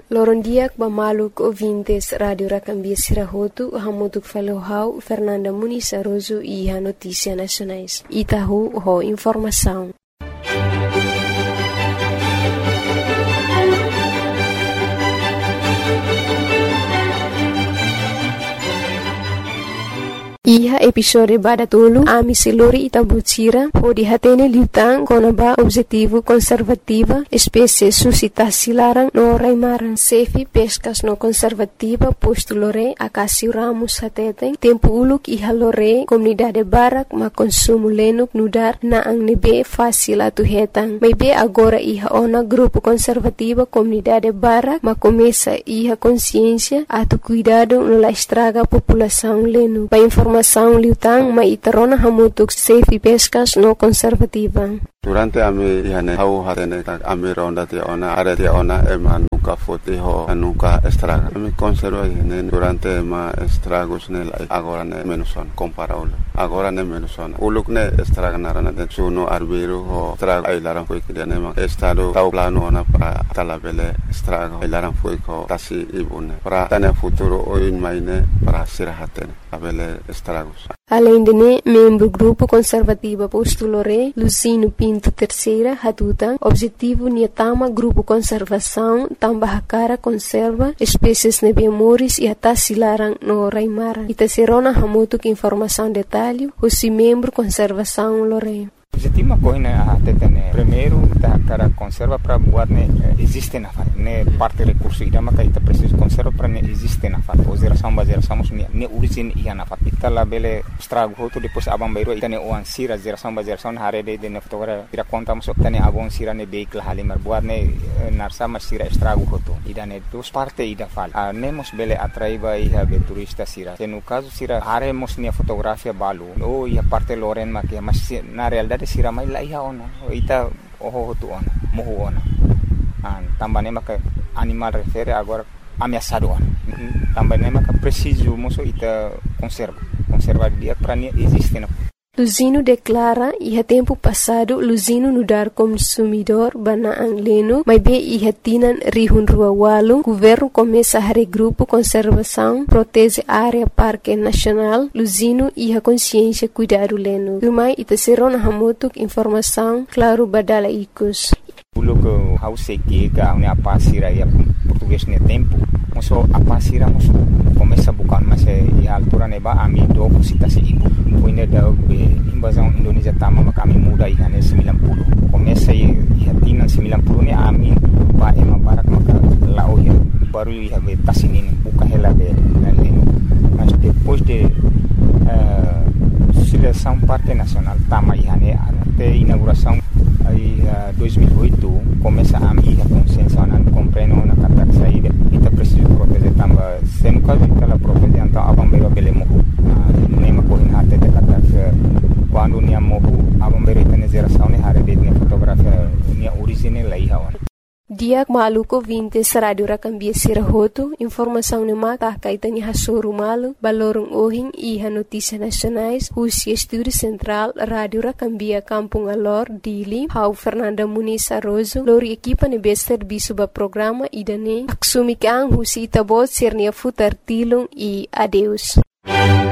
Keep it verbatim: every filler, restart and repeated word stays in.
Loron diak bamaluk ouvintes Radio Racambia Sirahotu, hamutuk falohau Fernanda Muniz Aroso e a Notícia Nacionais. Itahu ho informação. Iha episode badatulu ami siluri itabutira o dihatene liutang konaba objetivo conservativa espécie suscitasi larang no raimaran sefi pescas no conservativa posto lore akasi ramus hateten tempo uluk iha lore comunidade barak ma consumo lenuk nudar na ang nebe fácil atu hetang may be agora iha ona grupo conservativa comunidade barak ma começa iha consciência atu cuidado no la estraga população lenu pa informação liutang ma itarona hamutuk sefi pescas no conservativa. Durante ami ihane hau hatene tak ami ronda ti ona are ti ona ema nuka foti ho nuka estraga. Ami conserva ihane durante ma estragos ne agora ne menuson comparable. Agora ne menuson. Uluk ne estraga narana de suno arbiro ho estraga ai laran foi que ne ma estado tau plano ona para talabele estraga ai laran foi ko tasi ibune. Para tane futuro oin maine para sirahatene abele estragos. Além de ne, membro grupo conservativa postulore Lucino Pinto Terceira Hatutan, objetivo niatama grupo conservação tambah cara conserva espécies nebiamoris e até silarang no raimaran. Itaserona hamutuk informação detalhe, o si membro conservação lore. Objetivo coisa até né primeiro da cara conserva para buat né existe na fase né parte recurso ida maka ita preciso conserva para né existe na fase o geração ba geração né né origem ia na fase ita la bele estrago hoto depois abang bairo ita né o ansira geração ba geração hare de de fotogra ira conta mo ita né abon sira né veículo halimar buat né narsa mas sira estrago hoto ida né dos parte ida fal a nemos bele atraiba ia be turista sira no caso sira hare mos né fotografia balu o ia parte loren makia mas na realidade sira mai la iha ona ita oho tu ona mohu ona an tambane maka animal refere agora ameaçado ona tambane maka preciso moso ita conserva conserva dia para nem existe na Luzino declara iha tempo passado Luzino nudar consumidor bana ang leno may be iha tinan rihun rua walung governo começa a regrupo conservação protege área parque nacional Luzino iha consciência cuidado leno rumai ita serona hamutuk informação claro badala ikus Uluk hause que ka une apasira ya português ne tempo moso apasira moso começa bukan mas e altura ne ba ami do citasi ibu puine da invasão Indonesia tama maka ami muda ihane sembilan puluh começa e hatina sembilan puluh ne ami ba ema barak maka lao ya baru ya be tasinin buka hela be leno mas depois de uh, seleção parte nacional tama ihane até inauguração aí uh, dois mil e oito começa a minha consciência não compreendo na carta saída ita preciso proteger tamba se no caso ita la proteger então abambeiro belemo nem ma correndo até de carta quando nia mohu abambeiro ita ne geração ne hare de ne fotografia nia origine lá iha Diak maluko vintes Radio Racambia Sirahotu, informação ne maka kaitani hasuru malu, balorong ohing iha notícia nacionais, husi estúdio central Radio Racambia Kampung Alor, Dili, hau Fernanda Muniz Aroso, lori equipa ne bester bisuba programa idane, aksumikang husi itabot sirnia futar tilung e adeus.